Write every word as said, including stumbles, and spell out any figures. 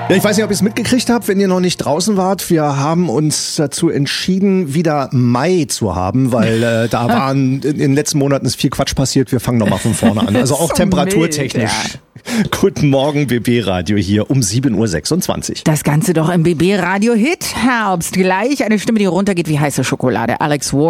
Ja, ich weiß nicht, ob ihr es mitgekriegt habt, wenn ihr noch nicht draußen wart. Wir haben uns dazu entschieden, wieder Mai zu haben, weil äh, da waren in den letzten Monaten ist viel Quatsch passiert. Wir fangen nochmal von vorne an. Also auch so temperaturtechnisch. Mild, ja. Guten Morgen, B B-Radio hier um sieben Uhr sechsundzwanzig. Das Ganze doch im B B-Radio-Hit Herbst. Gleich eine Stimme, die runtergeht wie heiße Schokolade. Alex Ward.